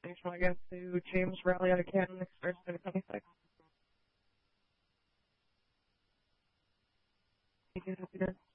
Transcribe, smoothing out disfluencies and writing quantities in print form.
Invitational, I guess, to James Rally out of Canton next Thursday, 26. Thank you.